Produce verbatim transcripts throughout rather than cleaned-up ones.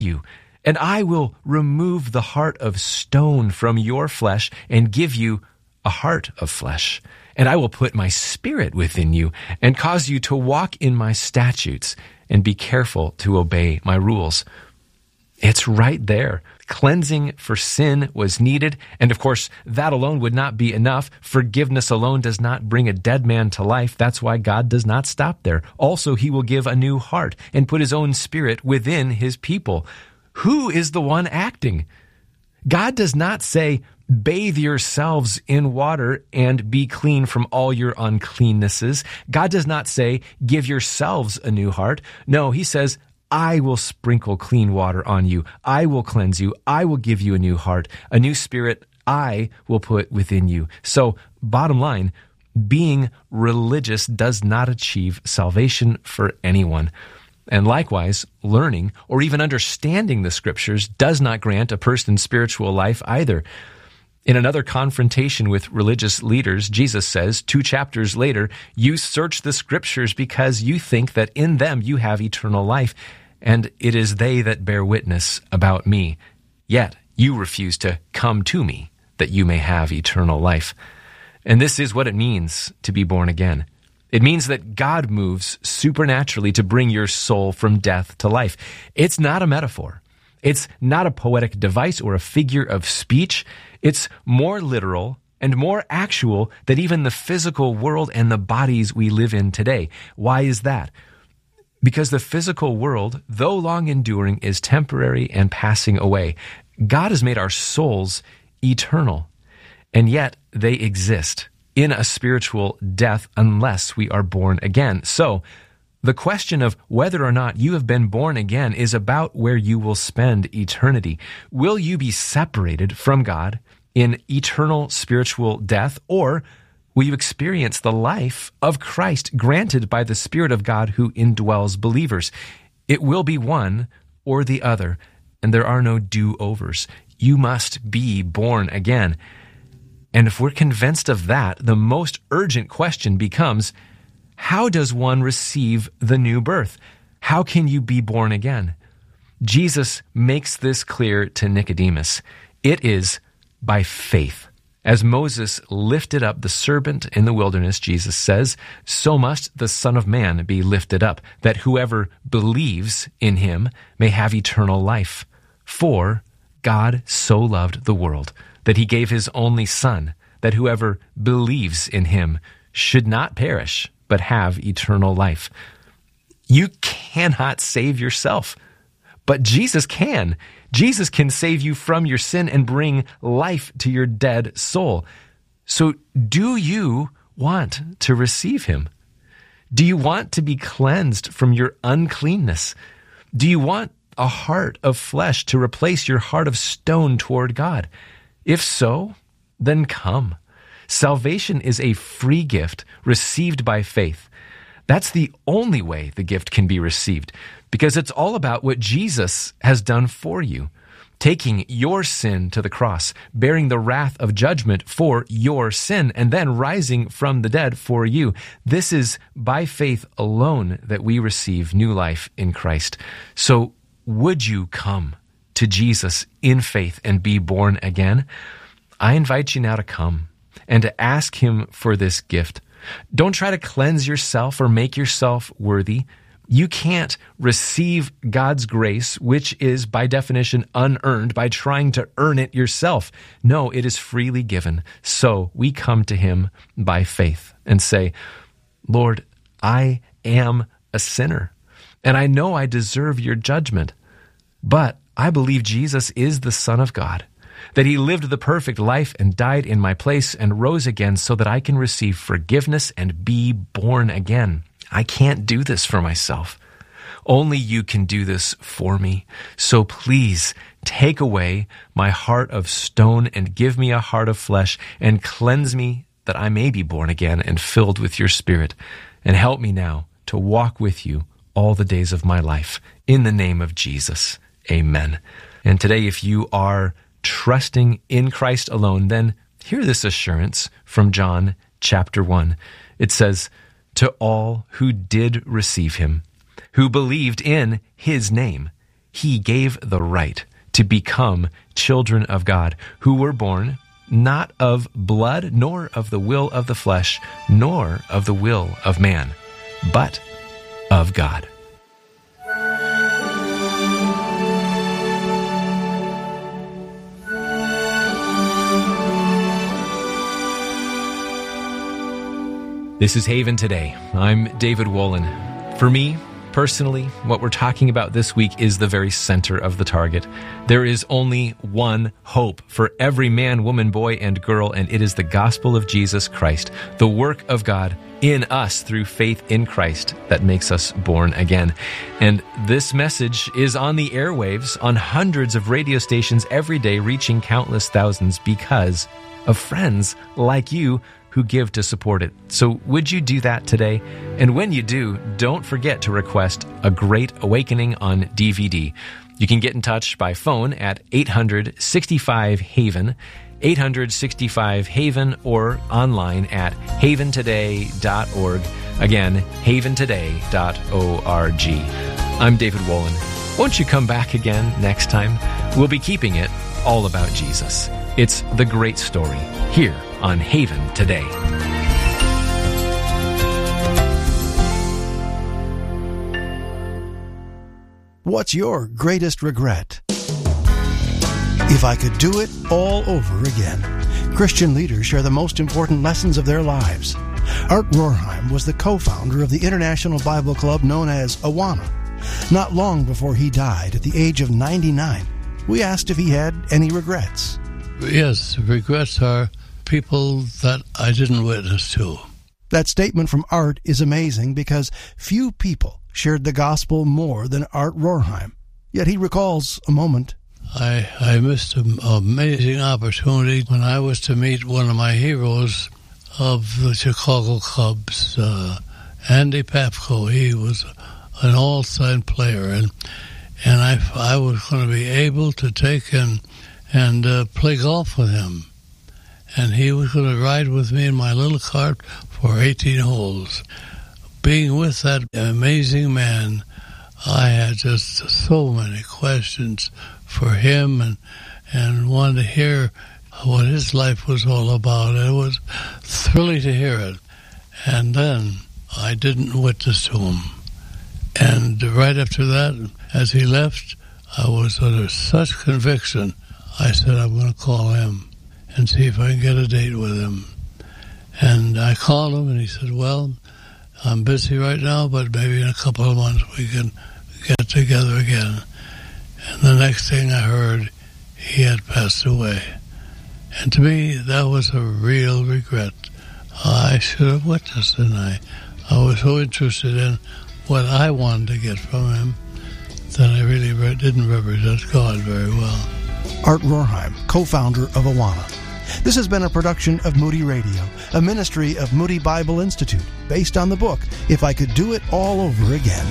you, and I will remove the heart of stone from your flesh and give you a heart of flesh. And I will put my spirit within you and cause you to walk in my statutes and be careful to obey my rules. It's right there. Cleansing for sin was needed. And of course, that alone would not be enough. Forgiveness alone does not bring a dead man to life. That's why God does not stop there. Also, he will give a new heart and put his own spirit within his people. Who is the one acting? God does not say, bathe yourselves in water and be clean from all your uncleannesses. God does not say, give yourselves a new heart. No, he says, I will sprinkle clean water on you. I will cleanse you. I will give you a new heart, a new spirit I will put within you. So, bottom line, being religious does not achieve salvation for anyone. And likewise, learning or even understanding the scriptures does not grant a person spiritual life either. In another confrontation with religious leaders, Jesus says, two chapters later, you search the scriptures because you think that in them you have eternal life, and it is they that bear witness about me. Yet you refuse to come to me that you may have eternal life. And this is what it means to be born again. It means that God moves supernaturally to bring your soul from death to life. It's not a metaphor. It's not a poetic device or a figure of speech. It's more literal and more actual than even the physical world and the bodies we live in today. Why is that? Because the physical world, though long enduring, is temporary and passing away. God has made our souls eternal, and yet they exist in a spiritual death unless we are born again. So, the question of whether or not you have been born again is about where you will spend eternity. Will you be separated from God in eternal spiritual death, or will you experience the life of Christ granted by the Spirit of God who indwells believers? It will be one or the other, and there are no do-overs. You must be born again. And if we're convinced of that, the most urgent question becomes, how does one receive the new birth? How can you be born again? Jesus makes this clear to Nicodemus. It is by faith. As Moses lifted up the serpent in the wilderness, Jesus says, so must the Son of Man be lifted up, that whoever believes in him may have eternal life. For God so loved the world that he gave his only Son, that whoever believes in him should not perish, but have eternal life. You cannot save yourself, but Jesus can. Jesus can save you from your sin and bring life to your dead soul. So do you want to receive him? Do you want to be cleansed from your uncleanness? Do you want a heart of flesh to replace your heart of stone toward God? If so, then come. Salvation is a free gift received by faith. That's the only way the gift can be received, because it's all about what Jesus has done for you, taking your sin to the cross, bearing the wrath of judgment for your sin, and then rising from the dead for you. This is by faith alone that we receive new life in Christ. So would you come to Jesus in faith and be born again? I invite you now to come and to ask him for this gift. Don't try to cleanse yourself or make yourself worthy. You can't receive God's grace, which is by definition unearned, by trying to earn it yourself. No, it is freely given. So we come to him by faith and say, Lord, I am a sinner, and I know I deserve your judgment, but I believe Jesus is the Son of God, that he lived the perfect life and died in my place and rose again so that I can receive forgiveness and be born again. I can't do this for myself. Only you can do this for me. So please take away my heart of stone and give me a heart of flesh and cleanse me that I may be born again and filled with your Spirit. And help me now to walk with you all the days of my life. In the name of Jesus, amen. And today, if you are trusting in Christ alone, then hear this assurance from John chapter one. It says, to all who did receive him, who believed in his name, he gave the right to become children of God, who were born not of blood, nor of the will of the flesh, nor of the will of man, but of God. This is Haven Today. I'm David Wolin. For me, personally, what we're talking about this week is the very center of the target. There is only one hope for every man, woman, boy, and girl, and it is the gospel of Jesus Christ, the work of God in us through faith in Christ that makes us born again. And this message is on the airwaves on hundreds of radio stations every day, reaching countless thousands because of friends like you who give to support it. So would you do that today? And when you do, don't forget to request A Great Awakening on D V D. You can get in touch by phone at eight hundred sixty-five Haven, eight hundred sixty-five Haven, or online at haven today dot org. Again, haven today dot org. I'm David Wolin. Won't you come back again next time? We'll be keeping it all about Jesus. It's the great story here on Haven Today. What's your greatest regret? If I could do it all over again. Christian leaders share the most important lessons of their lives. Art Rorheim was the co-founder of the International Bible Club known as Awana. Not long before he died at the age of ninety-nine, we asked if he had any regrets. Yes, regrets are people that I didn't witness to. That statement from Art is amazing because few people shared the gospel more than Art Rorheim. Yet he recalls a moment. I, I missed an amazing opportunity when I was to meet one of my heroes of the Chicago Cubs, uh, Andy Pafko. He was an all-time player, and and I, I was going to be able to take and, and uh, play golf with him. And he was going to ride with me in my little cart for eighteen holes. Being with that amazing man, I had just so many questions for him and and wanted to hear what his life was all about. It was thrilling to hear it. And then I didn't witness to him. And right after that, as he left, I was under such conviction, I said, I'm going to call him and see if I can get a date with him. And I called him, and he said, well, I'm busy right now, but maybe in a couple of months we can get together again. And the next thing I heard, he had passed away. And to me, that was a real regret. I should have witnessed, and I, I was so interested in what I wanted to get from him that I really re- didn't represent God very well. Art Rorheim, co-founder of Awana. This has been a production of Moody Radio, a ministry of Moody Bible Institute, based on the book, If I Could Do It All Over Again.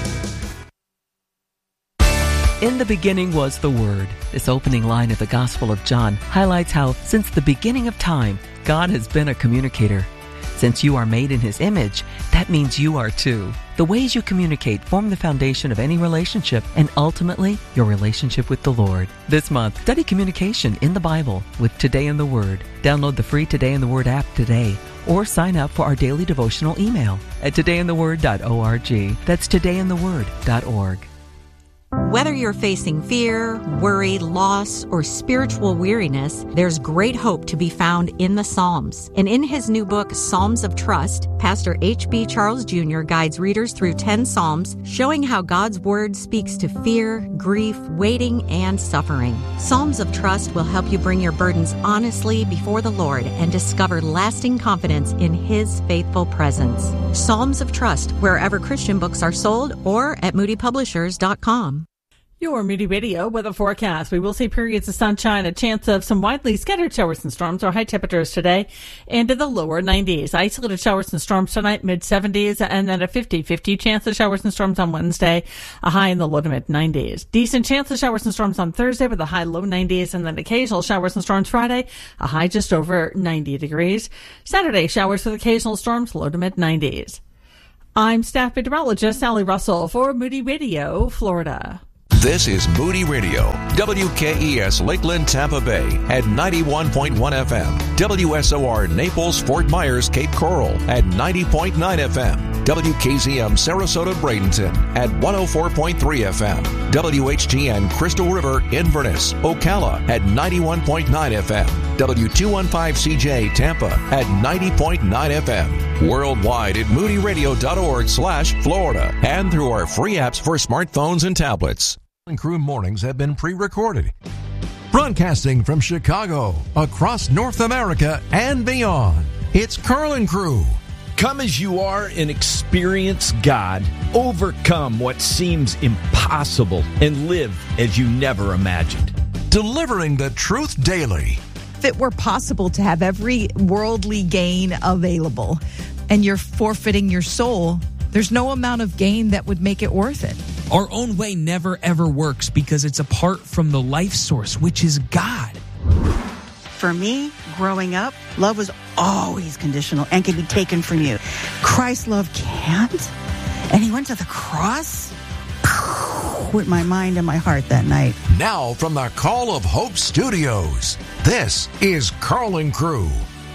In the beginning was the Word. This opening line of the Gospel of John highlights how, since the beginning of time, God has been a communicator. Since you are made in His image, that means you are too. The ways you communicate form the foundation of any relationship and ultimately your relationship with the Lord. This month, study communication in the Bible with Today in the Word. Download the free Today in the Word app today or sign up for our daily devotional email at today in the word dot org. That's today in the word dot org. Whether you're facing fear, worry, loss, or spiritual weariness, there's great hope to be found in the Psalms. And in his new book, Psalms of Trust, Pastor H B Charles Junior guides readers through ten Psalms, showing how God's Word speaks to fear, grief, waiting, and suffering. Psalms of Trust will help you bring your burdens honestly before the Lord and discover lasting confidence in His faithful presence. Psalms of Trust, wherever Christian books are sold, or at moody publishers dot com. Your Moody Radio weather forecast. We will see periods of sunshine, a chance of some widely scattered showers and storms. Our high temperatures today into the lower nineties. Isolated showers and storms tonight, mid seventies, and then a fifty-fifty chance of showers and storms on Wednesday, a high in the low to mid nineties. Decent chance of showers and storms on Thursday with a high low nineties, and then occasional showers and storms Friday, a high just over ninety degrees. Saturday, showers with occasional storms, low to mid nineties. I'm staff meteorologist Sally Russell for Moody Radio, Florida. This is Moody Radio, W K E S Lakeland, Tampa Bay at ninety-one point one F M, W S O R Naples, Fort Myers, Cape Coral at ninety point nine F M, W K Z M Sarasota, Bradenton at one oh four point three F M, W H T N Crystal River, Inverness, Ocala at ninety-one point nine F M, W two fifteen C J Tampa at ninety point nine F M, worldwide at moodyradio.org slash Florida, and through our free apps for smartphones and tablets. Crew mornings have been pre-recorded. Broadcasting from Chicago, across North America and beyond, it's Carlin Crew. Come as you are and experience God. Overcome what seems impossible and live as you never imagined. Delivering the truth daily. If it were possible to have every worldly gain available and you're forfeiting your soul, there's no amount of gain that would make it worth it. Our own way never ever works because it's apart from the life source, which is God. For me, growing up, love was always conditional and can be taken from you. Christ's love can't. And he went to the cross with my mind and my heart that night. Now from the Call of Hope Studios, this is Carlin Crew.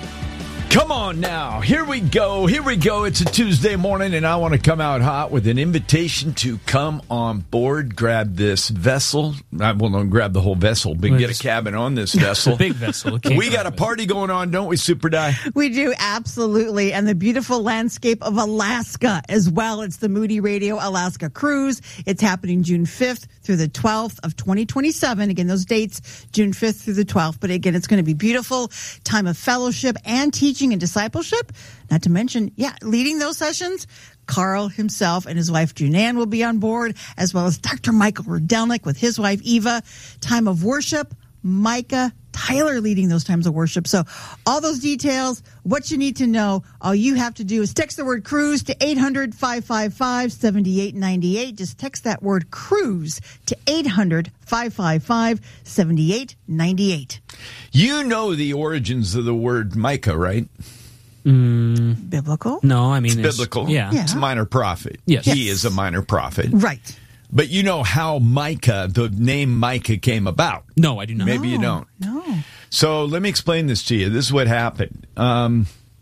Come on now. Here we go. Here we go. It's a Tuesday morning, and I want to come out hot with an invitation to come on board. Grab this vessel. I will not grab the whole vessel, but get a cabin on this vessel. Big vessel. We got a party going on, don't we, Super Di? We do, absolutely. And the beautiful landscape of Alaska as well. It's the Moody Radio Alaska Cruise. It's happening June fifth through the twelfth of twenty twenty-seven. Again, those dates, June fifth through the twelfth. But again, it's going to be beautiful. Time of fellowship and teaching and discipleship. Not to mention, yeah, leading those sessions, Carl himself and his wife Junan will be on board, as well as Doctor Michael Rodelnik with his wife Eva. Time of worship, Micah Tyler leading those times of worship. So all those details, what you need to know, all you have to do is text the word cruise to eight hundred, five five five, seven eight nine eight. Just text that word cruise to eight hundred, five five five, seven eight nine eight. You know the origins of the word Micah, right? Mm, biblical? No, I mean... It's, it's biblical. Yeah. yeah. It's a minor prophet. Yes. He yes. is a minor prophet. Right. But you know how Micah, the name Micah, came about. No, I do not. Maybe no, you don't. No. So let me explain this to you. This is what happened. Um,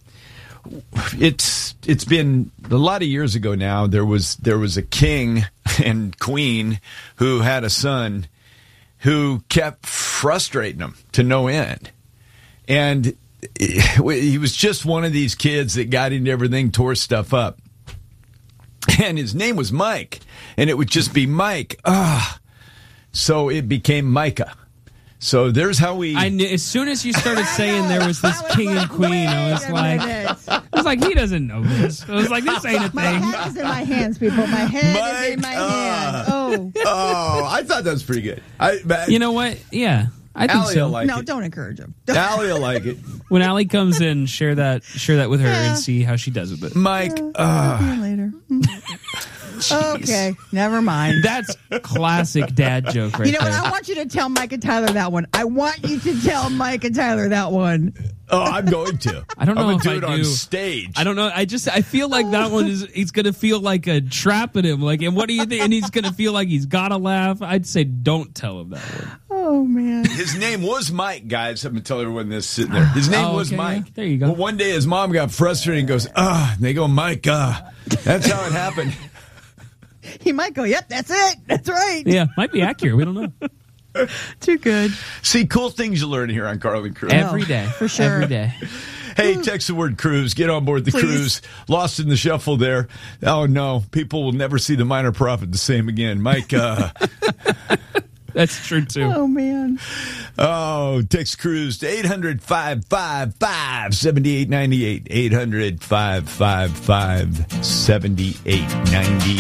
it's it's been a lot of years ago now. There was there was a king and queen who had a son who kept frustrating him to no end, and he was just one of these kids that got into everything, tore stuff up. And his name was Mike, and it would just be Mike. Ah, so it became Micah. So there's how we. I knew, as soon as you started saying there was this king and queen, I was like, I was like, he doesn't know this. I was like, this ain't a thing. My head is in my hands, people. My head Mike, is in my uh, hand. Oh, oh, I thought that was pretty good. I, but, you know what? Yeah, I think Allie so. will like no, it. don't encourage him. Allie will like it. When Allie comes in, share that, share that with her Yeah. and see how she does with it. Mike. Uh, See you later. Okay, never mind. That's classic dad joke right You know what? there. I want you to tell Mike and Tyler that one. I want you to tell Mike and Tyler that one. oh, I'm going to. I don't know I'm if gonna do I it do. on stage. I don't know. I just I feel like that one is he's gonna feel like a trap at him. Like, and what do you think? And he's gonna feel like he's gotta laugh. I'd say don't tell him that one. Oh man. His name was Mike, guys. I'm going to tell everyone this sitting there. His name Oh, was okay, Mike. yeah. There you go. Well, one day his mom got frustrated and goes, ah, and they go, Mike, ah. That's how it happened. He might go, yep, that's it. That's right. Yeah, might be accurate. We don't know. Too good. See, cool things you learn here on Carlin Crew. Every day, for sure. Every day. Hey, text the word cruise. Get on board the Please. cruise. Lost in the shuffle there. Oh, no. People will never see the minor prophet the same again. Mike, uh... That's true, too. Oh, man. Oh, text cruise to eight hundred, five five five, seven eight nine eight. eight hundred, five five five, seven eight nine eight.